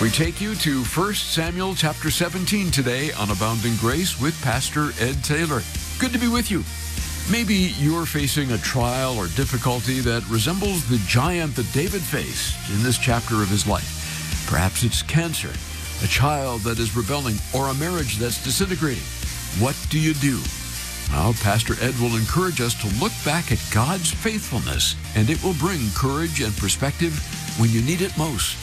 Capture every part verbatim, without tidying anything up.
We take you to First Samuel chapter seventeen today on Abounding Grace with Pastor Ed Taylor. Good to be with you. Maybe you're facing a trial or difficulty that resembles the giant that David faced in this chapter of his life. Perhaps it's cancer, a child that is rebelling, or a marriage that's disintegrating. What do you do? Well, Pastor Ed will encourage us to look back at God's faithfulness, and it will bring courage and perspective when you need it most.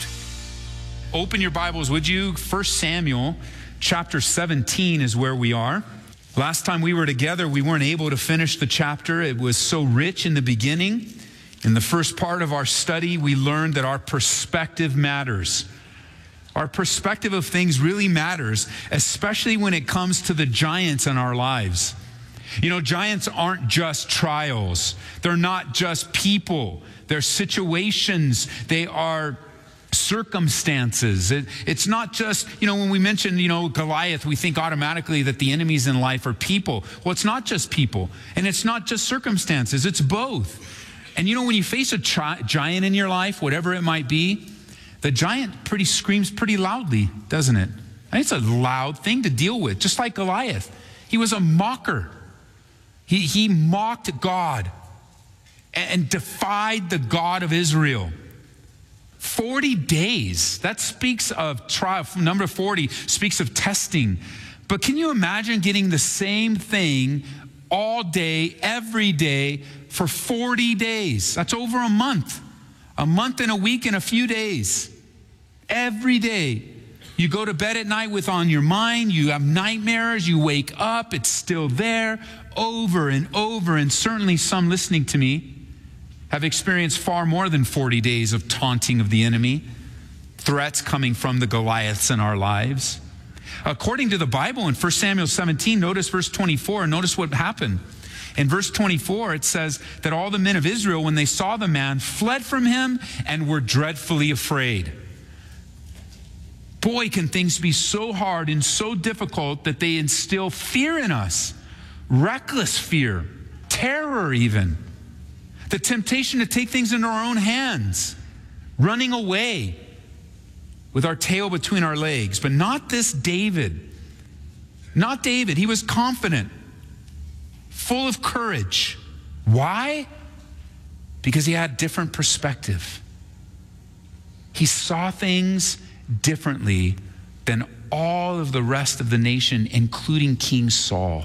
Open your Bibles, would you? First Samuel chapter seventeen is where we are. Last time we were together, we weren't able to finish the chapter. It was so rich in the beginning. In the first part of our study, we learned that our perspective matters. Our perspective of things really matters, especially when it comes to the giants in our lives. You know, giants aren't just trials. They're not just people. They're situations. They are circumstances. It, it's not just, you know, when we mention, you know, Goliath, we think automatically that the enemies in life are people. Well, it's not just people, and it's not just circumstances. It's both. And you know, when you face a chi- giant in your life, whatever it might be, the giant pretty screams pretty loudly, doesn't it? And it's a loud thing to deal with, just like Goliath. He was a mocker. He, he mocked God and, and defied the God of Israel. forty days, that speaks of trial. Number forty speaks of testing. But can you imagine getting the same thing all day, every day, for forty days? That's over a month. A month and a week and a few days. Every day. You go to bed at night with on your mind, you have nightmares, you wake up, it's still there, over and over. And certainly some listening to me have experienced far more than forty days of taunting of the enemy, threats coming from the Goliaths in our lives. According to the Bible in First Samuel seventeen, notice verse twenty-four, notice what happened. In verse twenty-four, it says that all the men of Israel, when they saw the man, fled from him and were dreadfully afraid. Boy, can things be so hard and so difficult that they instill fear in us. Reckless fear, terror even. The temptation to take things into our own hands, running away with our tail between our legs. But not this David. Not David. He was confident, full of courage. Why? Because he had different perspective. He saw things differently than all of the rest of the nation, including King Saul.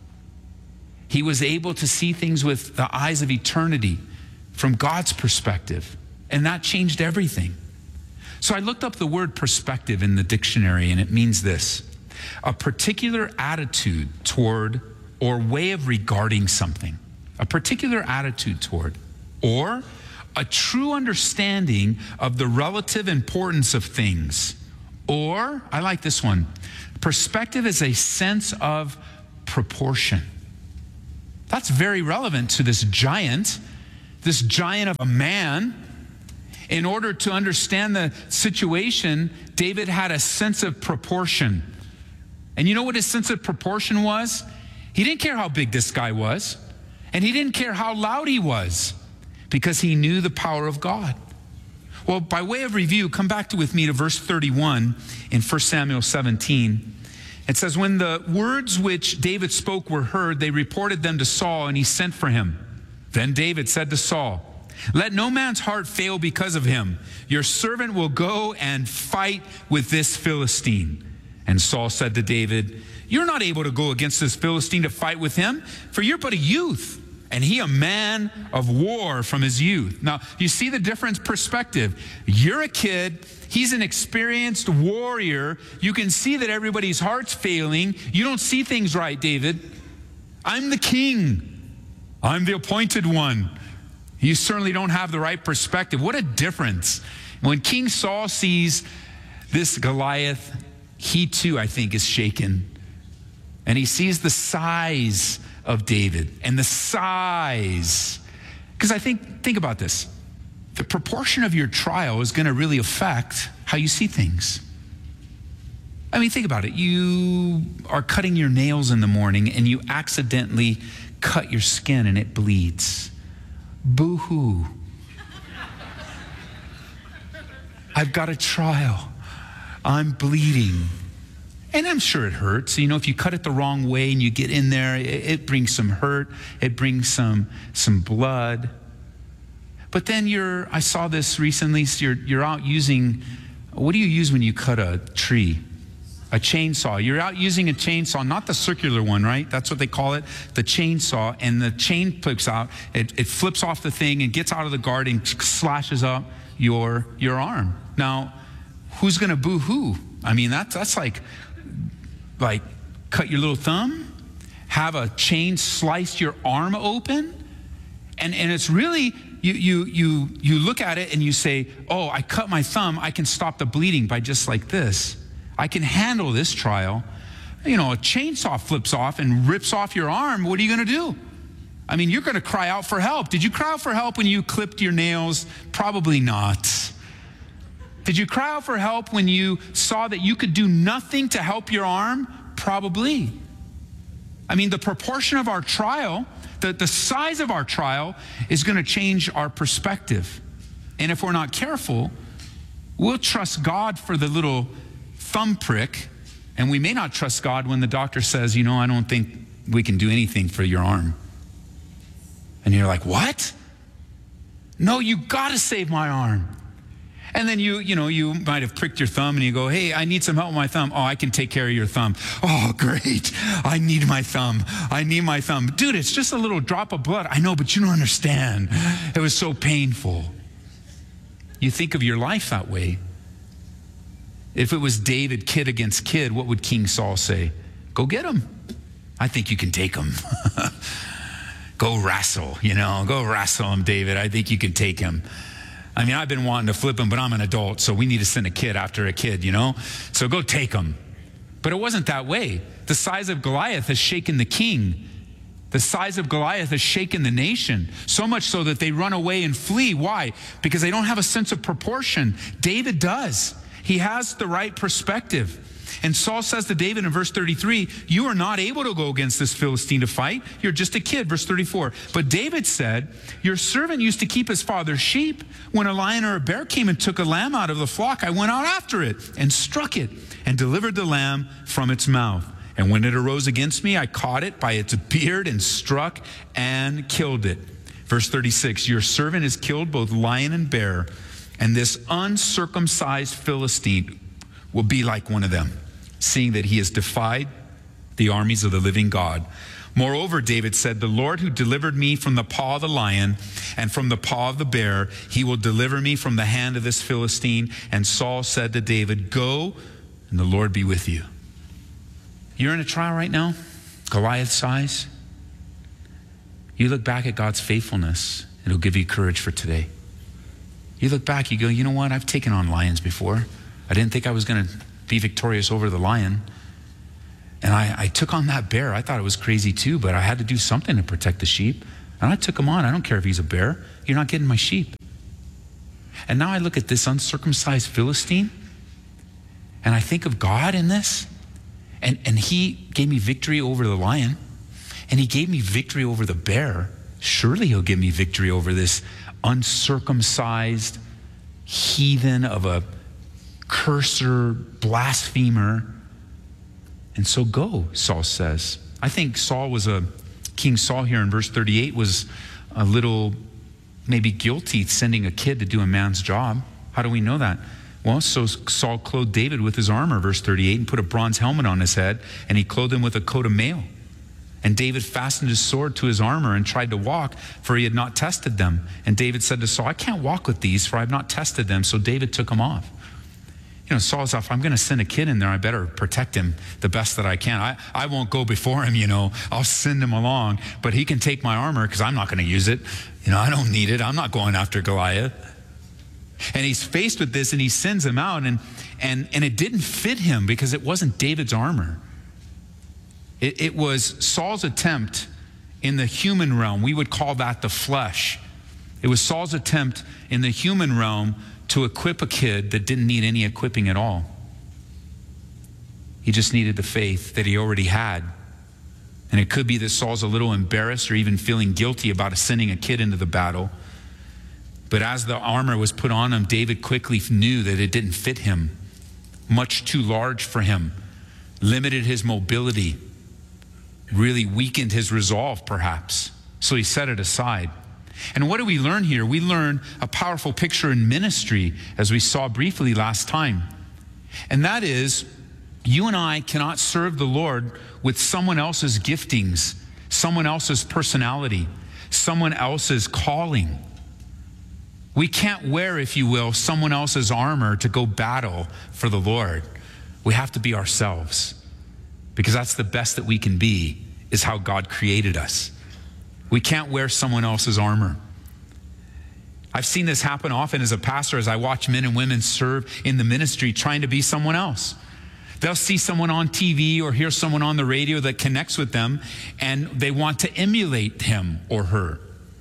He was able to see things with the eyes of eternity from God's perspective, and that changed everything. So I looked up the word perspective in the dictionary, and it means this: a particular attitude toward or way of regarding something, a particular attitude toward, or a true understanding of the relative importance of things. Or, I like this one, perspective is a sense of proportion. That's very relevant to this giant, this giant of a man. In order to understand the situation, David had a sense of proportion. And you know what his sense of proportion was? He didn't care how big this guy was, and he didn't care how loud he was, because he knew the power of God. Well, by way of review, come back to, with me to verse thirty-one in First Samuel seventeen. It says, when the words which David spoke were heard, they reported them to Saul, and he sent for him. Then David said to Saul, let no man's heart fail because of him. Your servant will go and fight with this Philistine. And Saul said to David, you're not able to go against this Philistine to fight with him, for you're but a youth, and he a man of war from his youth. Now, you see the different perspective. You're a kid. He's an experienced warrior. You can see that everybody's heart's failing. You don't see things right, David. I'm the king. I'm the appointed one. You certainly don't have the right perspective. What a difference. When King Saul sees this Goliath, he too, I think, is shaken. And he sees the size of David and the size. Because I think, think about this. The proportion of your trial is going to really affect how you see things. I mean, think about it. You are cutting your nails in the morning and you accidentally cut your skin and it bleeds. Boo-hoo. I've got a trial. I'm bleeding. And I'm sure it hurts. You know, if you cut it the wrong way and you get in there, it, it brings some hurt. It brings some, some blood. But then you're, I saw this recently, so you're, you're out using, what do you use when you cut a tree? A chainsaw. You're out using a chainsaw, not the circular one, right? That's what they call it, the chainsaw. And the chain flips out. It, it flips off the thing and gets out of the guard and slashes up your, your arm. Now, who's going to boo-hoo? I mean, that's, that's like, like cut your little thumb, have a chain slice your arm open. And, and it's really, you, you, you, you look at it and you say, oh, I cut my thumb. I can stop the bleeding by just like this. I can handle this trial. You know, a chainsaw flips off and rips off your arm. What are you going to do? I mean, you're going to cry out for help. Did you cry out for help when you clipped your nails? Probably not. Did you cry out for help when you saw that you could do nothing to help your arm? Probably. I mean, the proportion of our trial, the, the size of our trial is going to change our perspective. And if we're not careful, we'll trust God for the little thumb prick, and we may not trust God when the doctor says, you know, I don't think we can do anything for your arm. And you're like, what? No, you got to save my arm. And then you, you know, you might have pricked your thumb and you go, hey, I need some help with my thumb. Oh, I can take care of your thumb. Oh, great. I need my thumb. I need my thumb. Dude, it's just a little drop of blood. I know, but you don't understand. It was so painful. You think of your life that way. If it was David, kid against kid, what would King Saul say? Go get him. I think you can take him. Go wrestle, you know, go wrestle him, David. I think you can take him. I mean, I've been wanting to flip him, but I'm an adult, so we need to send a kid after a kid, you know? So go take him. But it wasn't that way. The size of Goliath has shaken the king. The size of Goliath has shaken the nation, so much so that they run away and flee. Why? Because they don't have a sense of proportion. David does. He has the right perspective. And Saul says to David in verse thirty-three, you are not able to go against this Philistine to fight. You're just a kid. Verse thirty-four. But David said, your servant used to keep his father's sheep. When a lion or a bear came and took a lamb out of the flock, I went out after it and struck it and delivered the lamb from its mouth. And when it arose against me, I caught it by its beard and struck and killed it. Verse thirty-six, your servant has killed both lion and bear, and this uncircumcised Philistine will be like one of them, seeing that he has defied the armies of the living God. Moreover, David said, the Lord who delivered me from the paw of the lion and from the paw of the bear, he will deliver me from the hand of this Philistine. And Saul said to David, go, and the Lord be with you. You're in a trial right now, Goliath size. You look back at God's faithfulness, it'll give you courage for today. You look back, you go, you know what? I've taken on lions before. I didn't think I was going to be victorious over the lion. And I, I took on that bear. I thought it was crazy too, but I had to do something to protect the sheep. And I took him on. I don't care if he's a bear. You're not getting my sheep. And now I look at this uncircumcised Philistine, and I think of God in this. And, and he gave me victory over the lion. And he gave me victory over the bear. Surely he'll give me victory over this uncircumcised heathen of a cursor, blasphemer. And so go, Saul says. I think Saul was a, King Saul here in verse thirty-eight was a little maybe guilty sending a kid to do a man's job. How do we know that? Well, so Saul clothed David with his armor, verse thirty-eight, and put a bronze helmet on his head, and he clothed him with a coat of mail. And David fastened his sword to his armor and tried to walk, for he had not tested them. And David said to Saul, I can't walk with these, for I have not tested them. So David took them off. You know, Saul's off, I'm going to send a kid in there. I better protect him the best that I can. I, I won't go before him, you know. I'll send him along, but he can take my armor because I'm not going to use it. You know, I don't need it. I'm not going after Goliath. And he's faced with this, and he sends him out, and, and, and it didn't fit him because it wasn't David's armor. It, it was Saul's attempt in the human realm. We would call that the flesh. It was Saul's attempt in the human realm to equip a kid that didn't need any equipping at all. He just needed the faith that he already had. And it could be that Saul's a little embarrassed or even feeling guilty about sending a kid into the battle. But as the armor was put on him, David quickly knew that it didn't fit him. much too large for him, limited his mobility, really weakened his resolve perhaps. So he set it aside. And what do we learn here? We learn a powerful picture in ministry, as we saw briefly last time. And that is, you and I cannot serve the Lord with someone else's giftings, someone else's personality, someone else's calling. We can't wear, if you will, someone else's armor to go battle for the Lord. We have to be ourselves, because that's the best that we can be, is how God created us. We can't wear someone else's armor. I've seen this happen often as a pastor as I watch men and women serve in the ministry trying to be someone else. They'll see someone on T V or hear someone on the radio that connects with them, and they want to emulate him or her.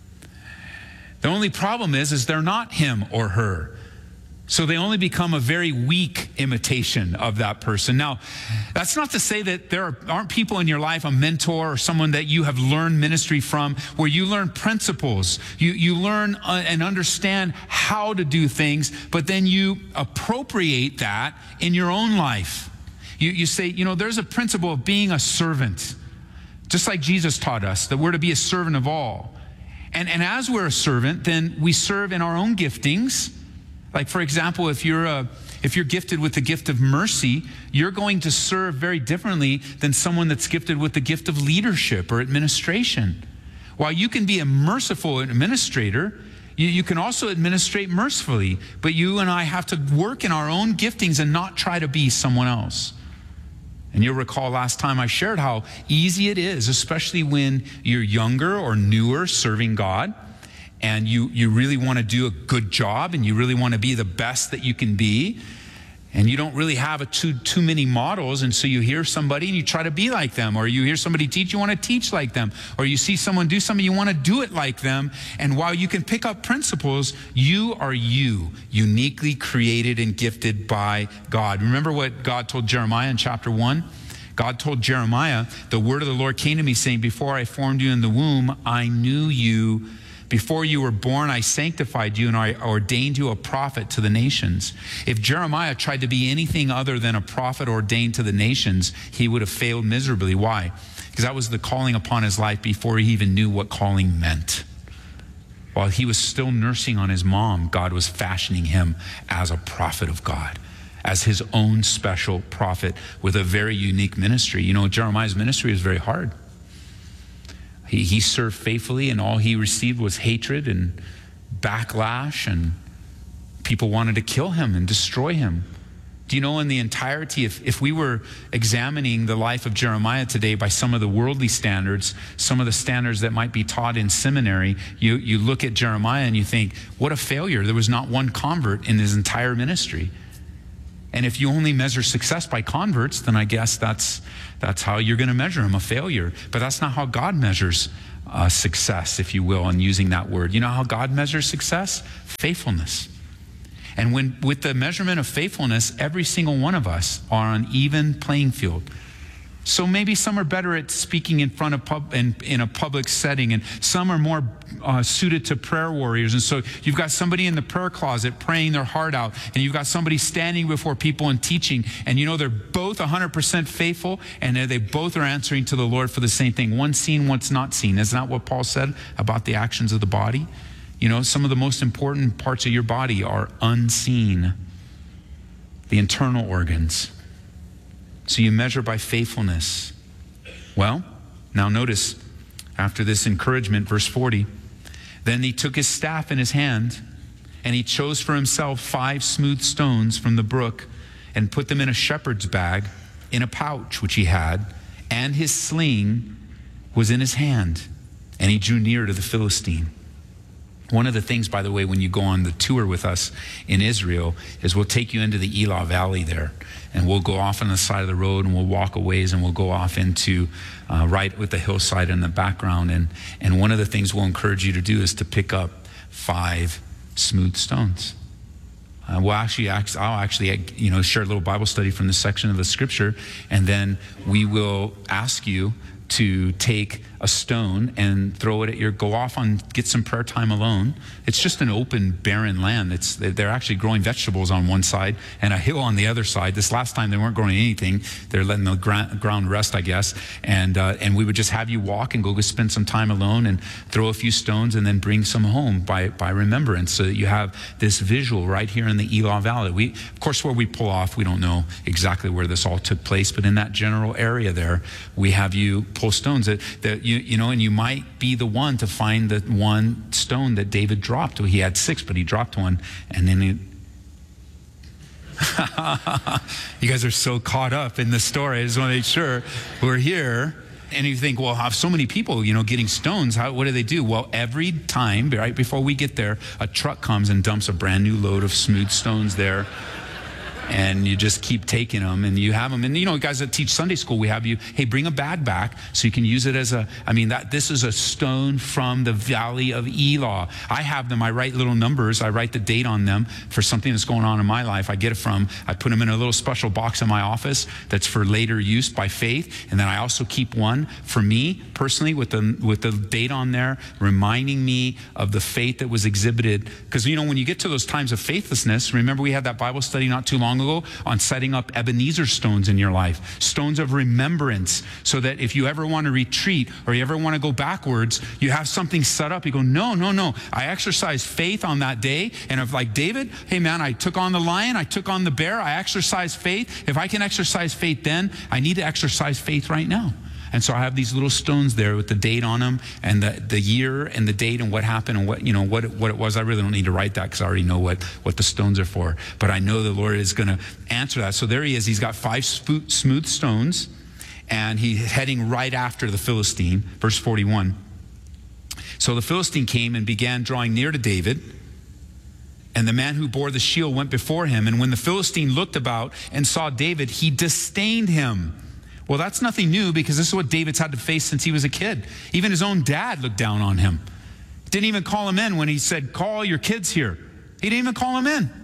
The only problem is, is they're not him or her. So they only become a very weak imitation of that person. Now, that's not to say that there aren't people in your life, a mentor or someone that you have learned ministry from, where you learn principles. You, you learn uh, and understand how to do things, but then you appropriate that in your own life. You, you say, you know, there's a principle of being a servant, just like Jesus taught us, that we're to be a servant of all. And, and as we're a servant, then we serve in our own giftings. Like, for example, if you're a, if you're gifted with the gift of mercy, you're going to serve very differently than someone that's gifted with the gift of leadership or administration. While you can be a merciful administrator, you, you can also administrate mercifully. But you and I have to work in our own giftings and not try to be someone else. And you'll recall last time I shared how easy it is, especially when you're younger or newer serving God, and you, you really want to do a good job, and you really want to be the best that you can be, and you don't really have a too, too many models, and so you hear somebody and you try to be like them, or you hear somebody teach, you want to teach like them, or you see someone do something, you want to do it like them. And while you can pick up principles, you are you, uniquely created and gifted by God. Remember what God told Jeremiah in chapter one? God told Jeremiah, the word of the Lord came to me saying, before I formed you in the womb, I knew you. Before you were born, I sanctified you and I ordained you a prophet to the nations. If Jeremiah tried to be anything other than a prophet ordained to the nations, he would have failed miserably. Why? Because that was the calling upon his life before he even knew what calling meant. While he was still nursing on his mom, God was fashioning him as a prophet of God, as his own special prophet with a very unique ministry. You know, Jeremiah's ministry was very hard. He, he served faithfully, and all he received was hatred and backlash, and people wanted to kill him and destroy him. Do you know, in the entirety, if, if we were examining the life of Jeremiah today by some of the worldly standards, some of the standards that might be taught in seminary, you, you look at Jeremiah and you think, what a failure. There was not one convert in his entire ministry. And if you only measure success by converts, then I guess that's that's how you're going to measure him, a failure. But that's not how God measures uh, success, if you will, in using that word. You know how God measures success? Faithfulness. And when with the measurement of faithfulness, every single one of us are on even playing field. So maybe some are better at speaking in front of pub, in, in a public setting, and some are more uh, suited to prayer warriors. And so you've got somebody in the prayer closet praying their heart out, and you've got somebody standing before people and teaching, and you know they're both one hundred percent faithful, and they both are answering to the Lord for the same thing. One's seen, one's not seen. Isn't that what Paul said about the actions of the body? You know, some of the most important parts of your body are unseen, the internal organs. So you measure by faithfulness. Well, now notice, after this encouragement, verse forty, then he took his staff in his hand, and he chose for himself five smooth stones from the brook, and put them in a shepherd's bag, in a pouch which he had, and his sling was in his hand, and he drew near to the Philistine. One of the things, by the way, when you go on the tour with us in Israel, is we'll take you into the Elah Valley there, and we'll go off on the side of the road, and we'll walk a ways, and we'll go off into uh, right with the hillside in the background. And, and one of the things we'll encourage you to do is to pick up five smooth stones. Uh, we'll actually, I'll actually, you know, share a little Bible study from this section of the scripture, and then we will ask you to take a stone and throw it at your, go off on, get some prayer time alone. It's just an open, barren land. It's, they're actually growing vegetables on one side and a hill on the other side. This last time they weren't growing anything. They're letting the gra- ground rest, I guess. And uh, and we would just have you walk and go spend some time alone and throw a few stones and then bring some home by, by remembrance, so that you have this visual right here in the Elah Valley. We, of course, where we pull off, we don't know exactly where this all took place, but in that general area there, we have you pull stones that, that you, you know, and you might be the one to find the one stone that David dropped. Well, he had six, but he dropped one, and then he, you guys are so caught up in the story. I just want to make sure we're here. And you think, well, have so many people, you know, getting stones. How, what do they do? Well, every time, right before we get there, a truck comes and dumps a brand new load of smooth stones there. And you just keep taking them, and you have them. And, you know, guys that teach Sunday school, we have you, hey, bring a bag back so you can use it as a, I mean, that this is a stone from the Valley of Elah. I have them. I write little numbers. I write the date on them for something that's going on in my life. I get it from, I put them in a little special box in my office that's for later use by faith. And then I also keep one for me personally with the, with the date on there, reminding me of the faith that was exhibited. Because, you know, when you get to those times of faithlessness, remember we had that Bible study not too long ago on setting up Ebenezer stones in your life, stones of remembrance, so that if you ever want to retreat or you ever want to go backwards, you have something set up. You go, no, no, no. I exercised faith on that day. And if, like David, hey man, I took on the lion, I took on the bear, I exercised faith. If I can exercise faith then, I need to exercise faith right now. And so I have these little stones there with the date on them and the, the year and the date and what happened and what, you know, what it, what it was. I really don't need to write that because I already know what, what the stones are for. But I know the Lord is going to answer that. So there he is. He's got five smooth stones, and he's heading right after the Philistine. Verse forty-one. So the Philistine came and began drawing near to David. And the man who bore the shield went before him. And when the Philistine looked about and saw David, he disdained him. Well, that's nothing new, because this is what David's had to face since he was a kid. Even his own dad looked down on him. Didn't even call him in when he said, call your kids here. He didn't even call him in.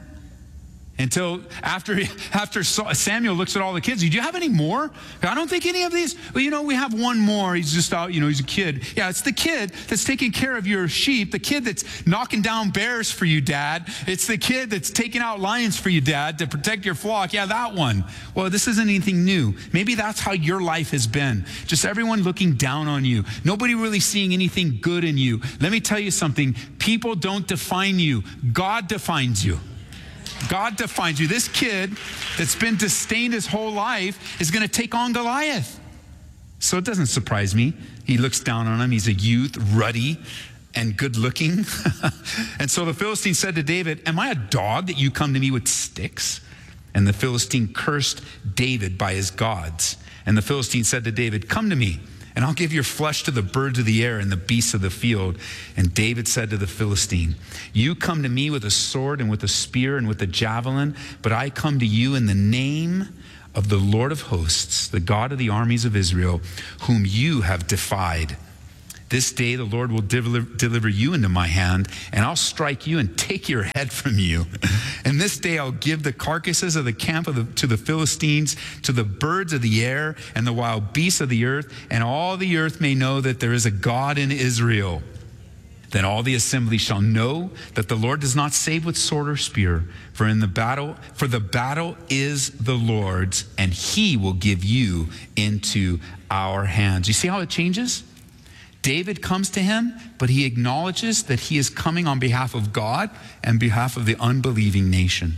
Until after, after Samuel looks at all the kids. Do you have any more? I don't think any of these. Well, you know, we have one more. He's just out, you know, he's a kid. Yeah, it's the kid that's taking care of your sheep. The kid that's knocking down bears for you, Dad. It's the kid that's taking out lions for you, Dad, to protect your flock. Yeah, that one. Well, this isn't anything new. Maybe that's how your life has been. Just everyone looking down on you. Nobody really seeing anything good in you. Let me tell you something. People don't define you. God defines you. God defines you. This kid that's been disdained his whole life is going to take on Goliath. So it doesn't surprise me. He looks down on him. He's a youth, ruddy and good looking. And so the Philistine said to David, am I a dog that you come to me with sticks? And the Philistine cursed David by his gods. And the Philistine said to David, come to me, and I'll give your flesh to the birds of the air and the beasts of the field. And David said to the Philistine, you come to me with a sword and with a spear and with a javelin, but I come to you in the name of the Lord of hosts, the God of the armies of Israel, whom you have defied. This day the Lord will deliver, deliver you into my hand, and I'll strike you and take your head from you. And this day I'll give the carcasses of the camp of the, to the Philistines, to the birds of the air and the wild beasts of the earth, and all the earth may know that there is a God in Israel. Then all the assembly shall know that the Lord does not save with sword or spear, for in the battle, for the battle is the Lord's, and he will give you into our hands. You see how it changes? David comes to him, but he acknowledges that he is coming on behalf of God and behalf of the unbelieving nation.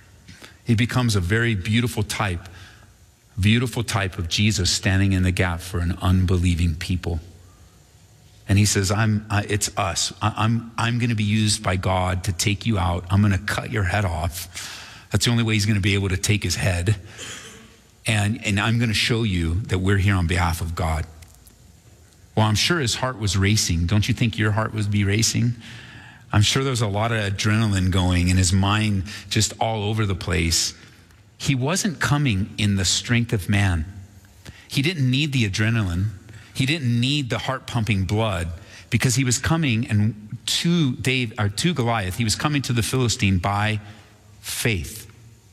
He becomes a very beautiful type, beautiful type of Jesus standing in the gap for an unbelieving people. And he says, I'm, uh, it's us. I, I'm, I'm going to be used by God to take you out. I'm going to cut your head off. That's the only way he's going to be able to take his head. And, and I'm going to show you that we're here on behalf of God. Well, I'm sure his heart was racing. Don't you think your heart would be racing? I'm sure there was a lot of adrenaline going and his mind just all over the place. He wasn't coming in the strength of man. He didn't need the adrenaline. He didn't need the heart-pumping blood, because he was coming and to Dave or to Goliath. He was coming to the Philistine by faith.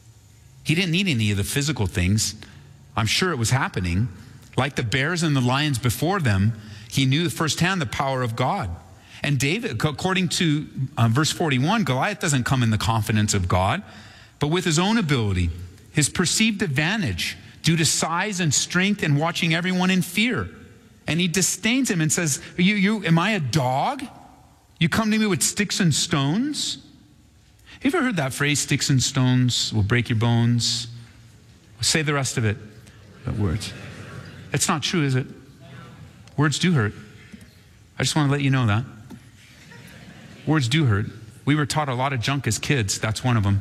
He didn't need any of the physical things. I'm sure it was happening. Like the bears and the lions before them, He knew firsthand the power of God. And David, according to uh, verse forty-one, Goliath doesn't come in the confidence of God, but with his own ability, his perceived advantage due to size and strength and watching everyone in fear. And he disdains him and says, you, you, am I a dog? You come to me with sticks and stones? Have you ever heard that phrase, sticks and stones will break your bones? Say the rest of it. But words. It's not true, is it? Words do hurt. I just want to let you know that. Words do hurt. We were taught a lot of junk as kids. That's one of them.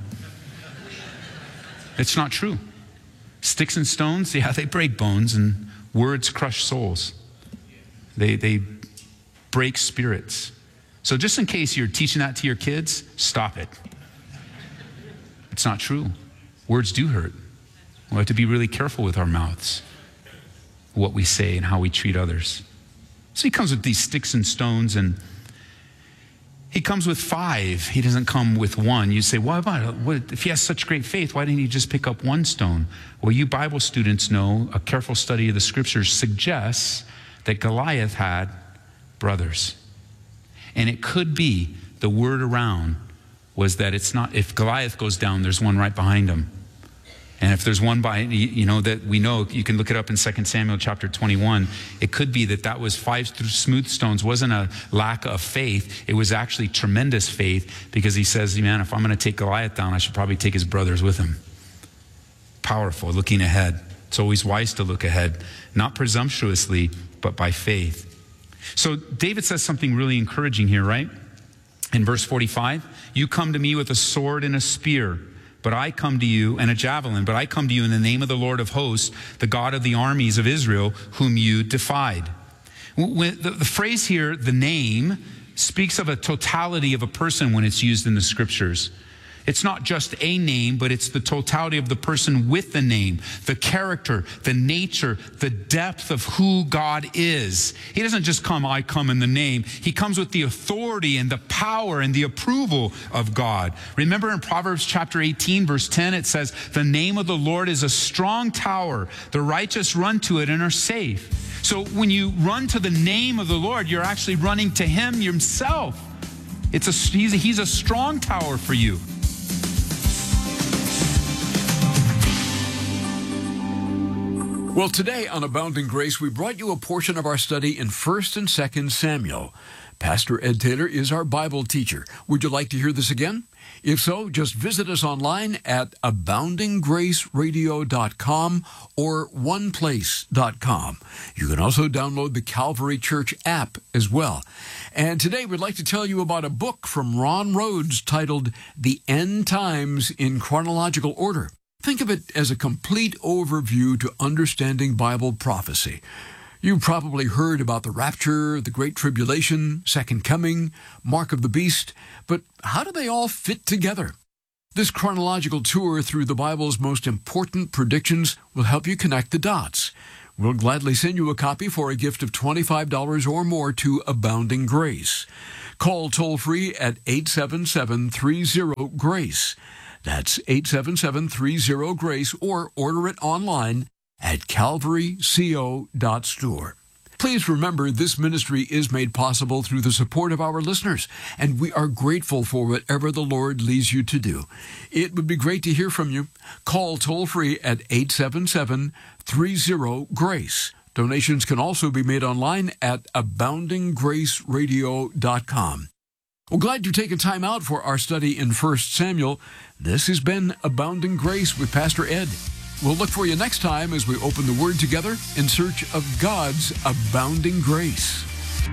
It's not true. Sticks and stones, yeah, they break bones, and words crush souls. They, they break spirits. So just in case you're teaching that to your kids, stop it. It's not true. Words do hurt. We have to be really careful with our mouths, what we say and how we treat others. So he comes with these sticks and stones, and he comes with five. He doesn't come with one. You say, why about what, if he has such great faith, why didn't he just pick up one stone? Well, you Bible students know a careful study of the scriptures suggests that Goliath had brothers. And it could be the word around was that it's not, if Goliath goes down, there's one right behind him. And if there's one by, you know, that we know, you can look it up in Second Samuel chapter twenty-one. It could be that that was five smooth stones. Wasn't a lack of faith. It was actually tremendous faith, because he says, man, if I'm going to take Goliath down, I should probably take his brothers with him. Powerful, looking ahead. It's always wise to look ahead, not presumptuously, but by faith. So David says something really encouraging here, right? In verse forty-five, you come to me with a sword and a spear, but I come to you, and a javelin, but I come to you in the name of the Lord of hosts, the God of the armies of Israel, whom you defied. When the, the phrase here, the name, speaks of a totality of a person when it's used in the scriptures. It's not just a name, but it's the totality of the person with the name, the character, the nature, the depth of who God is. He doesn't just come, I come in the name. He comes with the authority and the power and the approval of God. Remember in Proverbs chapter eighteen, verse ten, it says, the name of the Lord is a strong tower. The righteous run to it and are safe. So when you run to the name of the Lord, you're actually running to him himself. It's a, he's a, he's a strong tower for you. Well, today on Abounding Grace, we brought you a portion of our study in First and Second Samuel. Pastor Ed Taylor is our Bible teacher. Would you like to hear this again? If so, just visit us online at abounding grace radio dot com or one place dot com. You can also download the Calvary Church app as well. And today we'd like to tell you about a book from Ron Rhodes titled The End Times in Chronological Order. Think of it as a complete overview to understanding Bible prophecy. You've probably heard about the rapture, the Great Tribulation, Second Coming, Mark of the Beast, but how do they all fit together? This chronological tour through the Bible's most important predictions will help you connect the dots. We'll gladly send you a copy for a gift of twenty-five dollars or more to Abounding Grace. Call toll-free at eight seven seven, three zero, GRACE. That's eight seven seven, three zero, GRACE, or order it online at calvary co dot store. Please remember, this ministry is made possible through the support of our listeners, and we are grateful for whatever the Lord leads you to do. It would be great to hear from you. Call toll-free at eight seven seven, three zero, GRACE. Donations can also be made online at abounding grace radio dot com. Well, glad you've taken time out for our study in First Samuel. This has been Abounding Grace with Pastor Ed. We'll look for you next time as we open the Word together in search of God's abounding grace.